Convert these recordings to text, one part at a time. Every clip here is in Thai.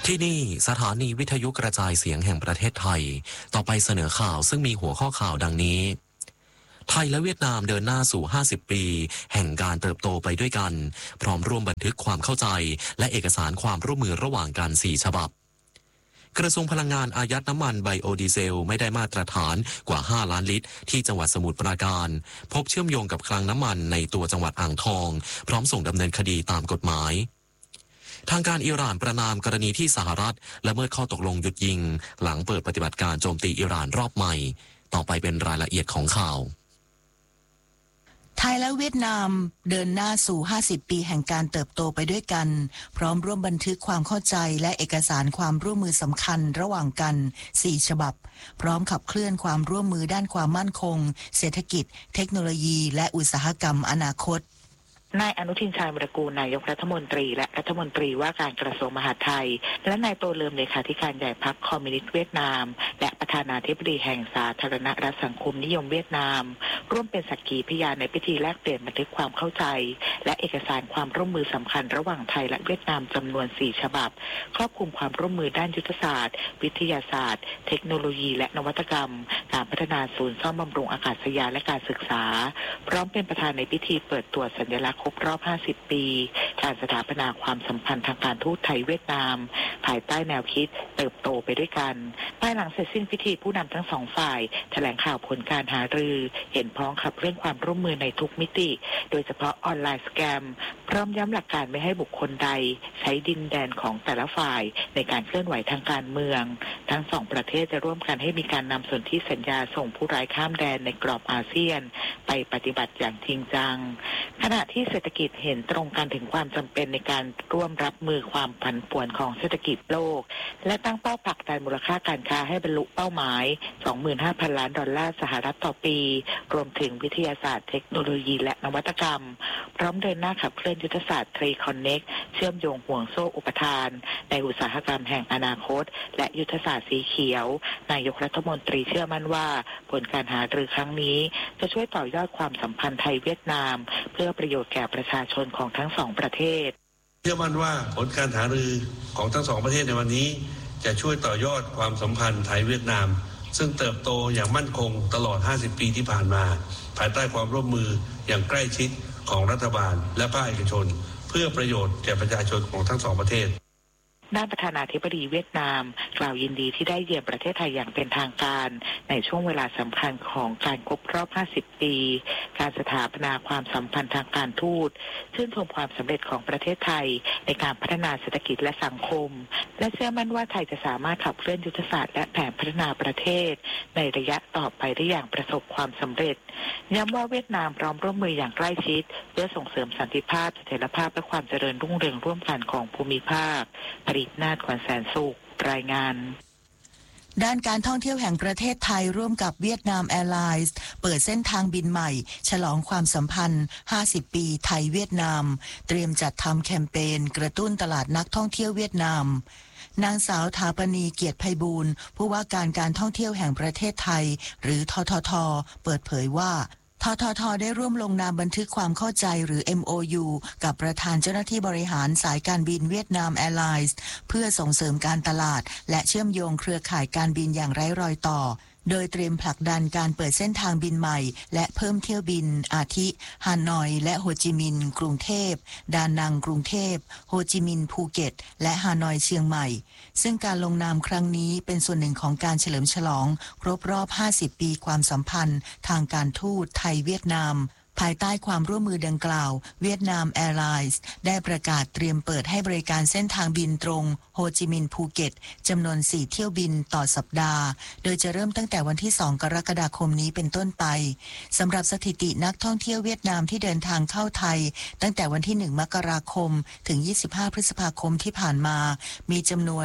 ที่นี่สถานีวิทยุกระจายเสียงแห่งประเทศไทยต่อไปเสนอข่าวซึ่งมีหัวข้อข่าวดังนี้ไทยและเวียดนามเดินหน้าสู่50ปีแห่งการเติบโตไปด้วยกันพร้อมร่วมบันทึกความเข้าใจและเอกสารความร่วมมือระหว่างกัน4ฉบับกระทรวงพลังงานอายัดน้ำมันไบโอดีเซลไม่ได้มาตรฐานกว่า5ล้านลิตรที่จังหวัดสมุทรปราการพบเชื่อมโยงกับคลังน้ำมันในตัวจังหวัดอ่างทองพร้อมส่งดำเนินคดีตามกฎหมายทางการอิหร่านประณามกรณีที่สหรัฐละเมิดข้อตกลงหยุดยิงหลังเปิดปฏิบัติการโจมตีอิหร่านรอบใหม่ต่อไปเป็นรายละเอียดของข่าวไทยและเวียดนามเดินหน้าสู่50ปีแห่งการเติบโตไปด้วยกันพร้อมร่วมบันทึกความเข้าใจและเอกสารความร่วมมือสำคัญระหว่างกัน4ฉบับพร้อมขับเคลื่อนความร่วมมือด้านความมั่นคงเศรษฐกิจเทคโนโลยีและอุตสาหกรรมอนาคตนายอนุทินชาญวิรากูลนายกรัฐมนตรีและรัฐมนตรีว่าการกระทรวงมหาดไทยและนายโตเลิมเลขาธิการใหญ่พรรคคอมมิวนิสต์เวียดนามและประธานาธิบดีแห่งสาธารณรัฐสังคมนิยมเวียดนามร่วมเป็นสักขีพยานในพิธีแลกเปลี่ยนบันทึกความเข้าใจและเอกสารความร่วมมือสำคัญระหว่างไทยและเวียดนามจำนวน4ฉบับครอบคลุมความร่วมมือด้านยุทธศาสตร์วิทยาศาสตร์เทคโนโลยีและนวัตกรรมการพัฒนาศูนย์ซ่อมบำรุงอากาศยานและการศึกษาพร้อมเป็นประธานในพิธีเปิดตัวสัญลักษณ์ครบรอบ50ปีการสถาปนาความสัมพันธ์ทางการทูตไทยเวียดนามภายใต้แนวคิดเติบโตไปด้วยกันภายหลังเสร็จสิ้นพิธีผู้นำทั้งสองฝ่ายแถลงข่าวผลการหารือเห็นพ้องขับเรื่องความร่วมมือในทุกมิติโดยเฉพาะออนไลน์สแกมพร้อมย้ำหลักการไม่ให้บุคคลใดใช้ดินแดนของแต่ละฝ่ายในการเคลื่อนไหวทางการเมืองทั้งสองประเทศจะร่วมกันให้มีการนำสนธิสัญญาส่งผู้ร้ายข้ามแดนในกรอบอาเซียนไปปฏิบัติอย่างจริงจังขณะที่เศรษฐกิจเห็นตรงกันถึงความจำเป็นในการร่วมรับมือความผันผวนของเศรษฐกิจโลกและตั้งเป้าผลักดันมูลค่าการค้าให้บรรลุเป้าหมาย 25,000 ล้านดอลลาร์สหรัฐต่อปีรวมถึงวิทยาศาสตร์เทคโนโลยีและนวัตกรรมพร้อมเดินหน้าขับเคลื่อนยุทธศาสตร์ Trade Connect เชื่อมโยงห่วงโซ่อุปทานในอุตสาหกรรมแห่งอนาคตและยุทธศาสตร์สีเขียวนายกรัฐมนตรีเชื่อมั่นว่าผลการหารือครั้งนี้จะช่วยต่อยอดความสัมพันธ์ไทยเวียดนามเพื่อประโยชน์แก่ประชาชนของทั้งสองประเทศเชื่อมั่นว่าผลการหารือของทั้งสองประเทศในวันนี้จะช่วยต่อยอดความสัมพันธ์ไทยเวียดนามซึ่งเติบโตอย่างมั่นคงตลอด50ปีที่ผ่านมาภายใต้ความร่วมมืออย่างใกล้ชิดของรัฐบาลและภาคเอกชนเพื่อประโยชน์แก่ประชาชนของทั้งสองประเทศด้านประธานาธิบดีเวียดนามกล่าวยินดีที่ได้เยือนประเทศไทยอย่างเป็นทางการในช่วงเวลาสำคัญของการครบรอบ50ปีการสถาปนาความสัมพันธ์ทางการทูตชื่นชมความสำเร็จของประเทศไทยในการพัฒนาเศรษฐกิจและสังคมและเชื่อมั่นว่าไทยจะสามารถขับเคลื่อนยุทธศาสตร์และแผนพัฒนาประเทศในระยะต่อไปได้อย่างประสบความสำเร็จย้ำว่าเวียดนามพร้อมร่วมมืออย่างใกล้ชิดเพื่อส่งเสริมสันติภาพเสถียรภาพและความเจริญรุ่งเรืองร่วมกันของภูมิภาคปรินาถ ขวัญแสนสุขรายงานด้านการท่องเที่ยวแห่งประเทศไทยร่วมกับเวียดนามแอร์ไลน์เปิดเส้นทางบินใหม่ฉลองความสัมพันธ์50ปีไทยเวียดนามเตรียมจัดทำแคมเปญกระตุ้นตลาดนักท่องเที่ยวเวียดนามนางสาวถาปณีเกียรติไพบูลย์ผู้ว่าการท่องเที่ยวแห่งประเทศไทยหรือทททเปิดเผยว่าทททได้ร่วมลงนามบันทึกความเข้าใจหรือ MOU กับประธานเจ้าหน้าที่บริหารสายการบินเวียดนามแอร์ไลน์เพื่อส่งเสริมการตลาดและเชื่อมโยงเครือข่ายการบินอย่างไร้รอยต่อโดยเตรียมผลักดันการเปิดเส้นทางบินใหม่และเพิ่มเที่ยวบินอาทิฮานอยและโฮจิมินห์กรุงเทพดานังกรุงเทพโฮจิมินห์ภูเก็ตและฮานอยเชียงใหม่ซึ่งการลงนามครั้งนี้เป็นส่วนหนึ่งของการเฉลิมฉลองครบรอบ50ปีความสัมพันธ์ทางการทูตไทยเวียดนามภายใต้ความร่วมมือดังกล่าวเวียดนามแอร์ไลน์ได้ประกาศเตรียมเปิดให้บริการเส้นทางบินตรงโฮจิมินห์ภูเก็ตจำนวน4เที่ยวบินต่อสัปดาห์โดยจะเริ่มตั้งแต่วันที่2กรกฎาคมนี้เป็นต้นไปสำหรับสถิตินักท่องเที่ยวเวียดนามที่เดินทางเข้าไทยตั้งแต่วันที่1มกราคมถึง25พฤษภาคมที่ผ่านมามีจำนวน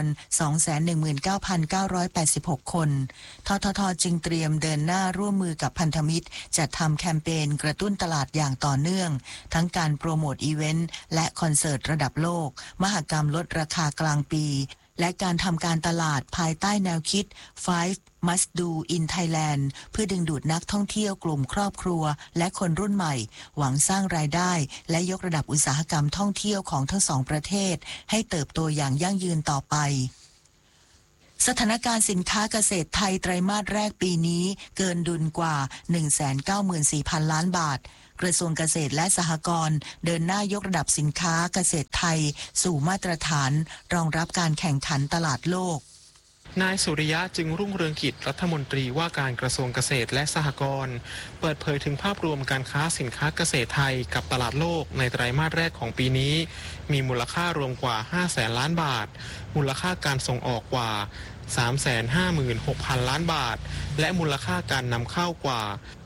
219,986 คนทททจึงเตรียมเดินหน้าร่วมมือกับพันธมิตรจัดทำแคมเปญกระตุ้นตลาดอย่างต่อเนื่องทั้งการโปรโมทอีเวนต์และคอนเสิร์ตระดับโลกมหกรรมลดราคากลางปีและการทำการตลาดภายใต้แนวคิด5 Must Do in Thailand เพื่อดึงดูดนักท่องเที่ยวกลุ่มครอบครัวและคนรุ่นใหม่หวังสร้างรายได้และยกระดับอุตสาหกรรมท่องเที่ยวของทั้งสองประเทศให้เติบโตอย่างยั่งยืนต่อไปสถานการณ์สินค้าเกษตรไทยไตรมาสแรกปีนี้เกินดุลกว่า 194,000 ล้านบาทกระทรวงเกษตรและสหกรณ์เดินหน้ายกระดับสินค้าเกษตรไทยสู่มาตรฐานรองรับการแข่งขันตลาดโลกนายสุริยะจึงรุ่งเรืองกิจรัฐมนตรีว่าการกระทรวงเกษตรและสหกรณ์เปิดเผยถึงภาพรวมการค้าสินค้าเกษตรไทยกับตลาดโลกในไตรมาสแรกของปีนี้มีมูลค่ารวมกว่า 500,000 ล้านบาทมูลค่าการส่งออกกว่า 356,000 ล้านบาทและมูลค่าการนำเข้ากว่า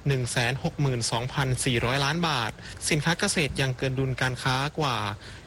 162,400 ล้านบาทสินค้าเกษตรยังเกินดุลการค้ากว่า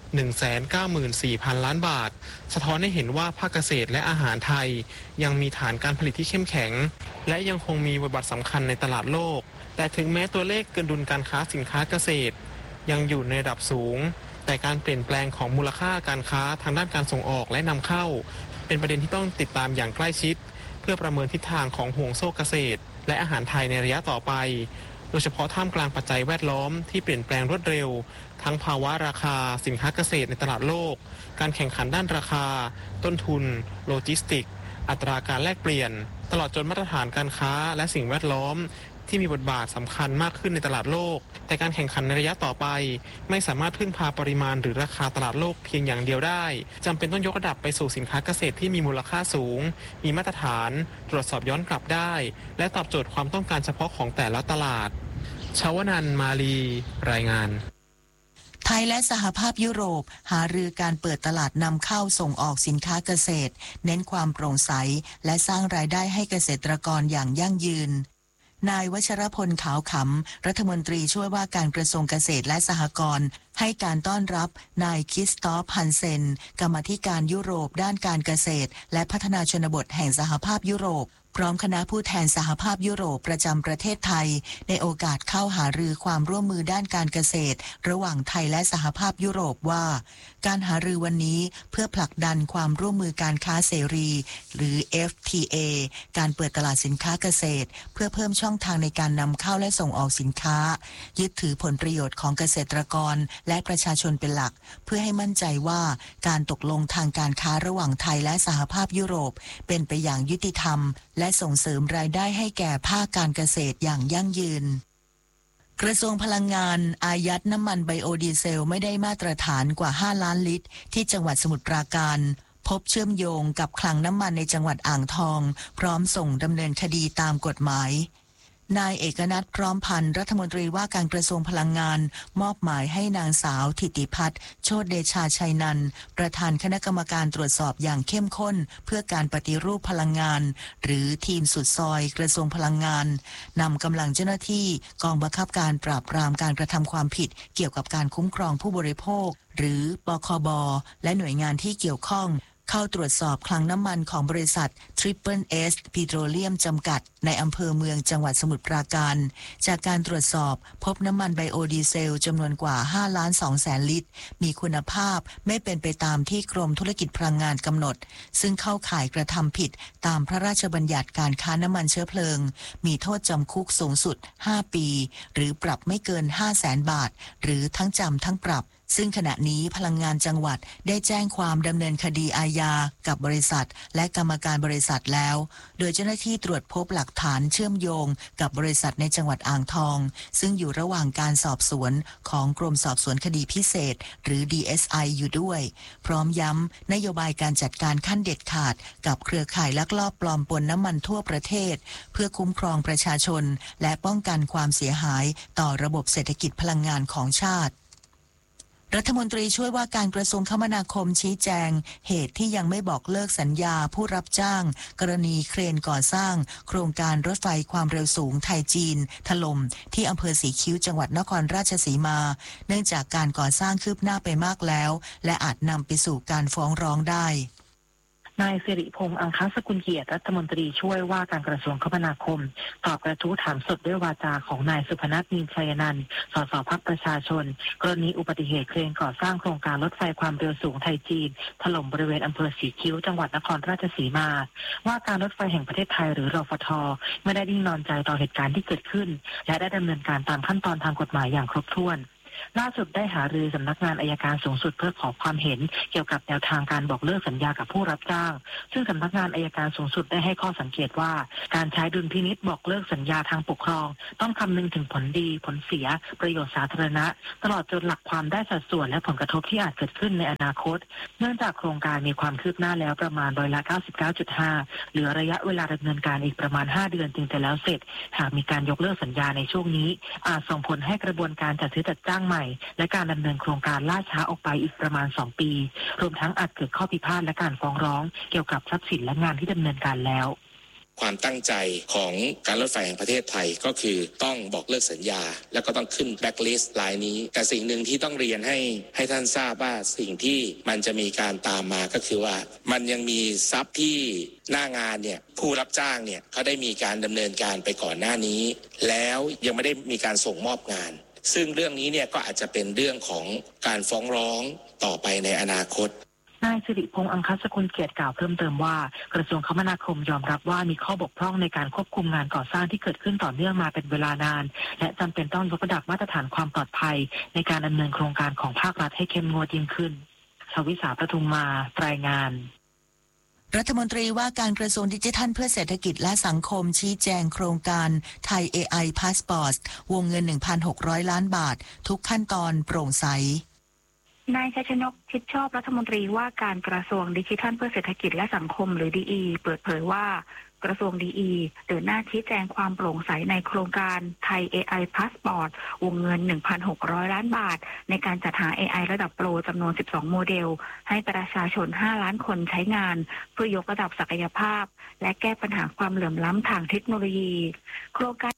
194,000 ล้านบาทสะท้อนให้เห็นว่าภาคเกษตรและอาหารไทยยังมีฐานการผลิตที่เข้มแข็งและยังคงมีบทบาทสำคัญในตลาดโลกแต่ถึงแม้ตัวเลขเกินดุลการค้าสินค้าเกษตรยังอยู่ในระดับสูงแต่การเปลี่ยนแปลงของมูลค่าการค้าทางด้านการส่งออกและนำเข้าเป็นประเด็นที่ต้องติดตามอย่างใกล้ชิดเพื่อประเมินทิศทางของห่วงโซ่เกษตรและอาหารไทยในระยะต่อไปโดยเฉพาะท่ามกลางปัจจัยแวดล้อมที่เปลี่ยนแปลงรวดเร็วทั้งภาวะราคาสินค้าเกษตรในตลาดโลกการแข่งขันด้านราคาต้นทุนโลจิสติกอัตราการแลกเปลี่ยนตลอดจนมาตรฐานการค้าและสิ่งแวดล้อมที่มีบทบาทสำคัญมากขึ้นในตลาดโลกแต่การแข่งขันในระยะต่อไปไม่สามารถพึ่งพาปริมาณหรือราคาตลาดโลกเพียงอย่างเดียวได้จำเป็นต้องยกระดับไปสู่สินค้าเกษตรที่มีมูลค่าสูงมีมาตรฐานตรวจสอบย้อนกลับได้และตอบโจทย์ความต้องการเฉพาะของแต่ละตลาดชวนันท์มาลีรายงานไทยและสหภาพยุโรปหารือการเปิดตลาดนำเข้าส่งออกสินค้าเกษตรเน้นความโปร่งใสและสร้างรายได้ให้เกษตรกรอย่างยั่งยืนนายวัชรพลขาวขำรัฐมนตรีช่วยว่าการกระทรวงเกษตรและสหกรณ์ให้การต้อนรับนายคริสตอฟฮันเซนกรรมาธิการยุโรปด้านการเกษตรและพัฒนาชนบทแห่งสหภาพยุโรปพร้อมคณะผู้แทนสหภาพยุโรปประจำประเทศไทยในโอกาสเข้าหารือความร่วมมือด้านการเกษตรระหว่างไทยและสหภาพยุโรปว่าการหารือวันนี้เพื่อผลักดันความร่วมมือการค้าเสรีหรือ FTA การเปิดตลาดสินค้าเกษตรเพื่อเพิ่มช่องทางในการนำเข้าและส่งออกสินค้ายึดถือผลประโยชน์ของเกษตรกรและประชาชนเป็นหลักเพื่อให้มั่นใจว่าการตกลงทางการค้าระหว่างไทยและสหภาพยุโรปเป็นไปอย่างยุติธรรมและส่งเสริมรายได้ให้แก่ภาคการเกษตรอย่างยั่งยืนกระทรวงพลังงานอายัดน้ำมันไบโอดีเซลไม่ได้มาตรฐานกว่า5 ล้านลิตรที่จังหวัดสมุทรปราการพบเชื่อมโยงกับคลังน้ำมันในจังหวัดอ่างทองพร้อมส่งดำเนินคดีตามกฎหมายนายเอกนัทพร้อมพันธ์รัฐมนตรีว่าการกระทรวงพลังงานมอบหมายให้นางสาวถิติพัฒน์โชติเดชาชัยนันท์ประธานคณะกรรมการตรวจสอบอย่างเข้มข้นเพื่อการปฏิรูปพลังงานหรือทีมสุดซอยกระทรวงพลังงานนำกำลังเจ้าหน้าที่กองบังคับการปราบปรามการกระทำความผิดเกี่ยวกับการคุ้มครองผู้บริโภคหรือปคบ.และหน่วยงานที่เกี่ยวข้องเข้าตรวจสอบคลังน้ำมันของบริษัท Triple S Petroleum จำกัดในอำเภอเมืองจังหวัดสมุทรปราการจากการตรวจสอบพบน้ำมันไบโอดีเซลจำนวนกว่า 5,200,000 ลิตรมีคุณภาพไม่เป็นไปตามที่กรมธุรกิจพลังงานกำหนดซึ่งเข้าข่ายกระทำผิดตามพระราชบัญญัติการค้าน้ำมันเชื้อเพลิงมีโทษจำคุกสูงสุด5 ปีหรือปรับไม่เกิน 500,000 บาทหรือทั้งจำทั้งปรับซึ่งขณะนี้พลังงานจังหวัดได้แจ้งความดำเนินคดีอาญากับบริษัทและกรรมการบริษัทแล้วโดยเจ้าหน้าที่ตรวจพบหลักฐานเชื่อมโยงกับบริษัทในจังหวัดอ่างทองซึ่งอยู่ระหว่างการสอบสวนของกรมสอบสวนคดีพิเศษหรือ DSI อยู่ด้วยพร้อมย้ำนโยบายการจัดการขั้นเด็ดขาดกับเครือข่ายลักลอบปลอมปนน้ำมันทั่วประเทศเพื่อคุ้มครองประชาชนและป้องกันความเสียหายต่อระบบเศรษฐกิจพลังงานของชาติรัฐมนตรีช่วยว่าการกระทรวงคมนาคมชี้แจงเหตุที่ยังไม่บอกเลิกสัญญาผู้รับจ้างกรณีเครนก่อสร้างโครงการรถไฟความเร็วสูงไทยจีนถล่มที่อำเภอสีคิ้วจังหวัดนครราชสีมาเนื่องจากการก่อสร้างคืบหน้าไปมากแล้วและอาจนำไปสู่การฟ้องร้องได้นายสิริพงษ์อังคสกุลเกียรติรัฐมนตรีช่วยว่าการกระทรวงคมนาคมตอบกระทู้ถามสดด้วยวาจาของนายสุพนัท มีชัยนันท์ สสพรรคประชาชนกรณีอุบัติเหตุเครนก่อสร้างโครงการรถไฟความเร็วสูงไทยจีนถล่มบริเวณอำเภอสีคิ้วจังหวัดนครราชสีมาว่าการรถไฟแห่งประเทศไทยหรือรฟท.ไม่ได้นิ่งนอนใจต่อเหตุการณ์ที่เกิดขึ้นและได้ดำเนินการตามขั้นตอนทางกฎหมายอย่างครบถ้วนล่าสุดได้หารือสำนักงานอัยการสูงสุดเพื่อขอความเห็นเกี่ยวกับแนวทางการบอกเลิกสัญญากับผู้รับจ้างซึ่งสำนักงานอัยการสูงสุดได้ให้ข้อสังเกตว่าการใช้ดุลพินิจบอกเลิกสัญญาทางปกครองต้องคำนึงถึงผลดีผลเสียประโยชน์สาธารณะตลอดจนหลักความได้สัดส่วนและผลกระทบที่อาจเกิดขึ้นในอนาคตเนื่องจากโครงการมีความคืบหน้าแล้วประมาณ99.5%เหลือระยะเวลาดำเนินการอีกประมาณ5 เดือนจึงจะแล้วเสร็จหากมีการยกเลิกสัญญาในช่วงนี้อาจส่งผลให้กระบวนการจัดซื้อจัดจ้างใหม่และการดำเนินโครงการล่าช้าออกไปอีกประมาณ2 ปีรวมทั้งอาจเกิดข้อพิพาทและการฟ้องร้องเกี่ยวกับทรัพย์สินและงานที่ดำเนินการแล้วความตั้งใจของการรถไฟแห่งประเทศไทยก็คือต้องบอกเลิกสัญญาแล้วก็ต้องขึ้นแบล็คลิสต์รายนี้แต่สิ่งหนึ่งที่ต้องเรียนให้ท่านทราบว่าสิ่งที่มันจะมีการตามมาก็คือว่ามันยังมีทรัพย์ที่หน้างานเนี่ยผู้รับจ้างเนี่ยเขาได้มีการดำเนินการไปก่อนหน้านี้แล้วยังไม่ได้มีการส่งมอบงานซึ่งเรื่องนี้เนี่ยก็อาจจะเป็นเรื่องของการฟ้องร้องต่อไปในอนาคตนายสิริพงษ์อังคสกุลเกียรติกล่าวเพิ่มเติมว่ากระทรวงคมนาคมยอมรับว่ามีข้อบกพร่องในการควบคุมงานก่อสร้างที่เกิดขึ้นต่อเนื่องมาเป็นเวลานานและจำเป็นต้องยกระดับมาตรฐานความปลอดภัยในการดำเนินโครงการของภาครัฐให้เข้มงวดยิ่งขึ้นชวิสาปทุมมารายงานรัฐมนตรีว่าการกระทรวงดิจิทัลเพื่อเศรษฐกิจและสังคมชี้แจงโครงการไทย AI Passport วงเงิน 1,600 ล้านบาททุกขั้นตอนโปร่งใสนายชัยชนก ชิดชอบรัฐมนตรีว่าการกระทรวงดิจิทัลเพื่อเศรษฐกิจและสังคมหรือ DE เปิดเผยว่ากระทรวง DE เดินหน้าชี้แจงความโปร่งใสในโครงการไทย AI Passport วงเงิน 1,600 ล้านบาทในการจัดหา AI ระดับโปรจำนวน 12 โมเดลให้ประชาชน 5 ล้านคนใช้งานเพื่อยกระดับศักยภาพและแก้ปัญหาความเหลื่อมล้ำทางเทคโนโลยีโครงการ